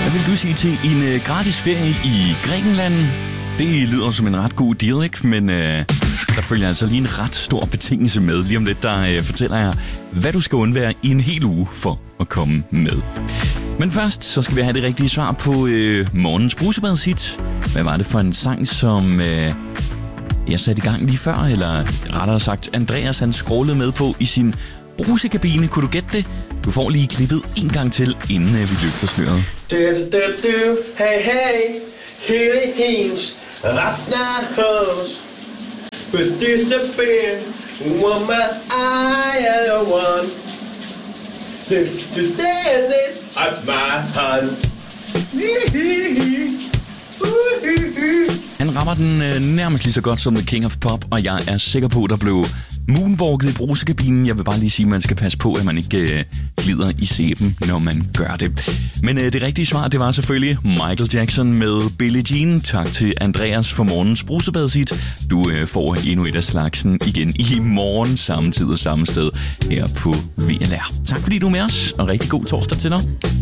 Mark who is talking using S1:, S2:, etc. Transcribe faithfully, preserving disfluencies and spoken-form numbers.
S1: Hvad vil du sige til en øh, gratis ferie i Grækenland? Det lyder som en ret god deal, ikke? Men øh, der følger altså lige en ret stor betingelse med. Lige om lidt, der øh, fortæller jeg, hvad du skal undvære i en hel uge for at komme med. Men først, så skal vi have det rigtige svar på øh, morgens brusebads-hit. Hvad var det for en sang, som øh, jeg satte i gang lige før? Eller rettere sagt, Andreas han scrollede med på i sin brusekabine. Kunne du gætte det? Du får lige klippet en gang til, inden øh, vi løfter sløret.
S2: Du, du, du, du. Hey, hey. Hele hendes Ratnahus. But this the beer. Woman, I am the one. To, to dance it at my hand.
S1: Han rammer den øh, nærmest lige så godt som The King of Pop, og jeg er sikker på, at der blev moonwalket i brusekabinen. Jeg vil bare lige sige, at man skal passe på, at man ikke øh, glider i sæben, når man gør det. Men øh, det rigtige svar, det var selvfølgelig Michael Jackson med Billie Jean. Tak til Andreas for morgens brusebads-hit. Du øh, får endnu et af slagsen igen i morgen, samme tid og samme sted her på V L R. Tak fordi du er med os, og rigtig god torsdag til dig.